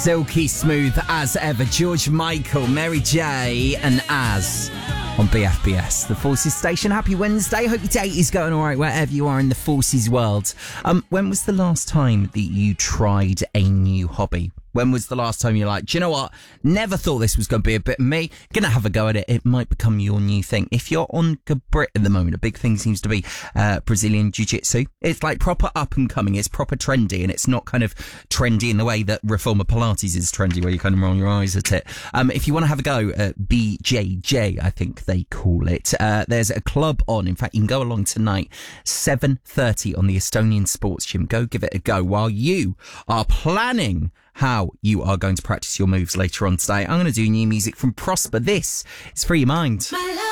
Silky smooth as ever. George Michael, Mary J and Az on BFBS, the Forces station. Happy Wednesday. Hope your day is going all right wherever you are in the Forces world. When was the last time that you tried a new hobby? When was the last time you're like, do you know what? Never thought this was going to be a bit of me. Gonna have a go at it. It might become your new thing. If you're on Gabrit at the moment, a big thing seems to be Brazilian Jiu-Jitsu. It's like proper up and coming. It's proper trendy, and it's not kind of trendy in the way that Reformer Pilates is trendy, where you kind of roll your eyes at it. If you want to have a go at BJJ, I think they call it, there's a club on. In fact, you can go along tonight, 7:30 on the Estonian Sports Gym. Go give it a go while you are planning how you are going to practice your moves later on today. I'm going to do new music from Prosper. This is Free Your Mind.